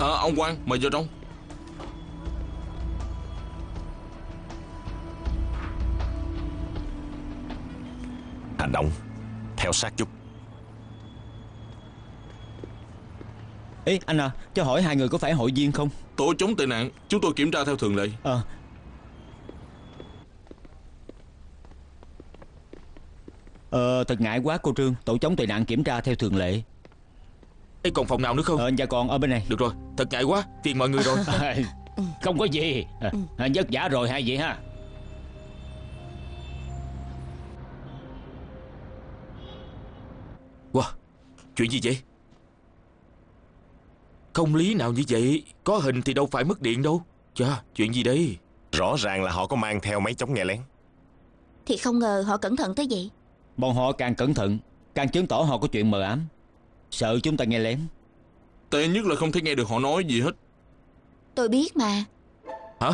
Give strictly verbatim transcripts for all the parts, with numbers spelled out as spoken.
À, ông Quang mời vào trong. Hành động theo sát chút. Ê anh à, cho hỏi hai người có phải hội viên không? Tổ chống tệ nạn, chúng tôi kiểm tra theo thường lệ. Ờ à. Ờ thật ngại quá cô Trương. Tổ chống tệ nạn kiểm tra theo thường lệ. Ê, còn phòng nào nữa không? Ờ dạ còn ở bên này. Được rồi, thật ngại quá, phiền mọi người rồi. Không có gì à, vất vả rồi hai vị ha. Wow, chuyện gì vậy? Không lý nào như vậy. Có hình thì đâu phải mất điện đâu. Chà, chuyện gì đây? Rõ ràng là họ có mang theo máy chống nghe lén. Thì không ngờ họ cẩn thận tới vậy. Bọn họ càng cẩn thận càng chứng tỏ họ có chuyện mờ ám, sợ chúng ta nghe lén. Tệ nhất là không thể nghe được họ nói gì hết. Tôi biết mà. Hả?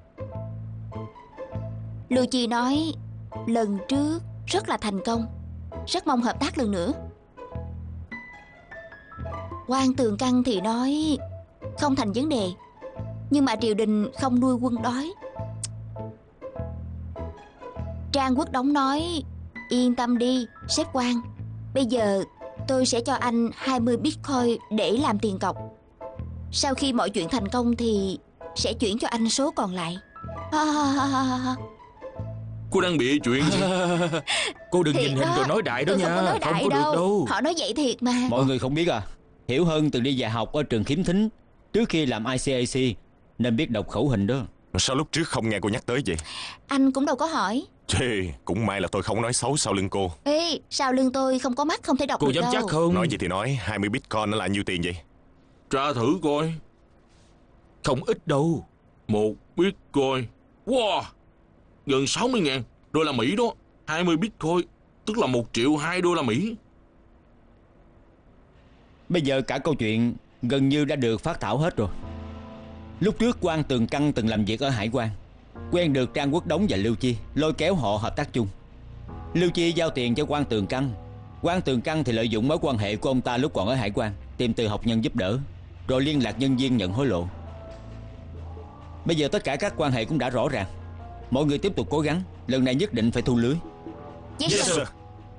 Lưu Chi nói lần trước rất là thành công, rất mong hợp tác lần nữa. Quan Tường Căn thì nói không thành vấn đề, nhưng mà triều đình không nuôi quân đói. Trang Quốc Đống nói yên tâm đi sếp Quan, bây giờ tôi sẽ cho anh hai mươi bitcoin để làm tiền cọc. Sau khi mọi chuyện thành công thì sẽ chuyển cho anh số còn lại. Cô đang bị chuyện gì? Cô đừng Thiệt nhìn hình đó. rồi nói đại đó Tôi nha. không có nói đại có đâu. được đâu. Họ nói vậy thiệt mà. Mọi người không biết à, Hiểu Hân từng đi dạy học ở trường Khiếm Thính trước khi làm i xê a xê, nên biết đọc khẩu hình đó. Sao lúc trước không nghe cô nhắc tới vậy? Anh cũng đâu có hỏi. Chê, cũng may là tôi không nói xấu sau lưng cô. Ê, sau lưng tôi không có mắt không thể đọc Cô được dám đâu. chắc không? Nói gì thì nói, hai mươi bitcoin nó là nhiêu tiền vậy? Tra thử coi. Không ít đâu. Một bitcoin, wow, gần sáu mươi ngàn đô la Mỹ đó. Hai mươi bitcoin tức là một triệu hai đô la Mỹ. Bây giờ cả câu chuyện gần như đã được phát thảo hết rồi. Lúc trước Quan Tường Căn từng làm việc ở hải quan, quen được Trang Quốc Đống và Lưu Chi, lôi kéo họ hợp tác chung. Lưu Chi giao tiền cho Quan Tường Căn, Quan Tường Căn thì lợi dụng mối quan hệ của ông ta lúc còn ở hải quan, tìm từ học nhân giúp đỡ, rồi liên lạc nhân viên nhận hối lộ. Bây giờ tất cả các quan hệ cũng đã rõ ràng. Mọi người tiếp tục cố gắng, lần này nhất định phải thu lưới. Yes, Yes, sir. sir.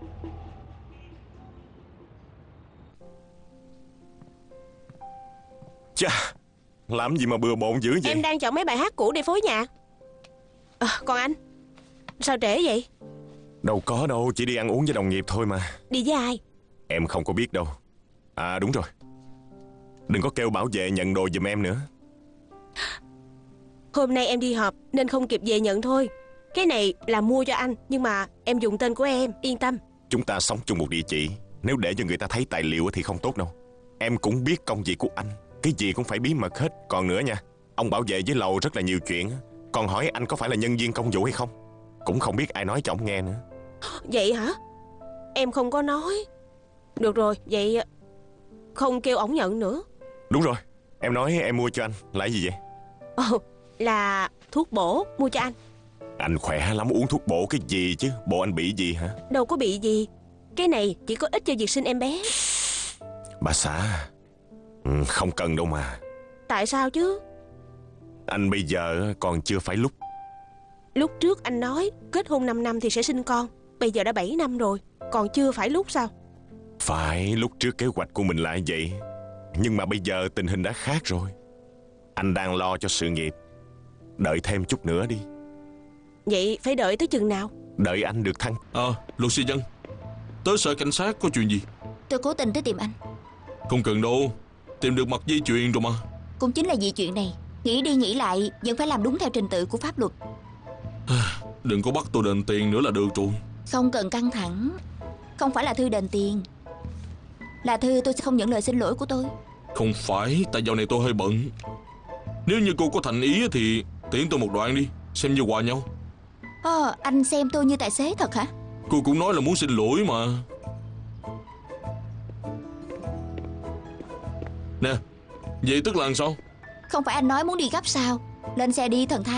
Chà, làm gì mà bừa bộn dữ vậy? Em đang chọn mấy bài hát cũ để phối nhạc. À, còn anh sao trễ vậy? Đâu có đâu, chỉ đi ăn uống với đồng nghiệp thôi mà. Đi với ai? Em không có biết đâu. À đúng rồi, đừng có kêu bảo vệ nhận đồ giùm em nữa. Hôm nay em đi họp nên không kịp về nhận thôi. Cái này là mua cho anh, nhưng mà em dùng tên của em, yên tâm. Chúng ta sống chung một địa chỉ, nếu để cho người ta thấy tài liệu thì không tốt đâu. Em cũng biết công việc của anh, cái gì cũng phải bí mật hết. Còn nữa nha, ông bảo vệ với lầu rất là nhiều chuyện, còn hỏi anh có phải là nhân viên công vụ hay không, cũng không biết ai nói cho ông nghe nữa. Vậy hả? Em không có nói. Được rồi, vậy không kêu ổng nhận nữa. Đúng rồi, em nói em mua cho anh là cái gì vậy? Ồ, là thuốc bổ mua cho anh. Anh khỏe lắm, uống thuốc bổ cái gì chứ? Bộ anh bị gì hả? Đâu có bị gì. Cái này chỉ có ích cho việc sinh em bé. Bà xã, ừ, không cần đâu mà. Tại sao chứ? Anh bây giờ còn chưa phải lúc. Lúc trước anh nói kết hôn năm năm thì sẽ sinh con. Bây giờ đã bảy năm rồi, còn chưa phải lúc sao? Phải, lúc trước kế hoạch của mình là vậy, nhưng mà bây giờ tình hình đã khác rồi. Anh đang lo cho sự nghiệp. Đợi thêm chút nữa đi. Vậy phải đợi tới chừng nào? Đợi anh được thăng. Ờ, à, luật sư Dân, tới sở cảnh sát có chuyện gì? Tôi cố tình tới tìm anh. Không cần đâu, tìm được mặt dây chuyền rồi mà. Cũng chính là vì chuyện này, nghĩ đi nghĩ lại vẫn phải làm đúng theo trình tự của pháp luật. Đừng có bắt tôi đền tiền nữa là được rồi. Không cần căng thẳng. Không phải là Thư đền tiền, là Thư tôi sẽ không nhận lời xin lỗi của tôi. Không phải, tại dạo này tôi hơi bận. Nếu như cô có thành ý thì tiễn tôi một đoạn đi, xem như quà nhau. Ờ, anh xem tôi như tài xế thật hả? Cô cũng nói là muốn xin lỗi mà. Nè, vậy tức là làm sao? Không phải anh nói muốn đi gấp sao? Lên xe đi thần thái.